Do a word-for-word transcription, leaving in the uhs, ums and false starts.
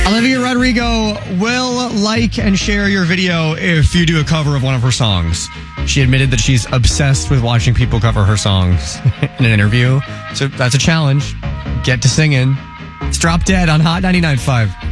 Olivia Rodrigo will like and share your video if you do a cover of one of her songs. She admitted that she's obsessed with watching people cover her songs in an interview. So that's a challenge. Get to singing. It's Drop Dead on Hot ninety-nine point five.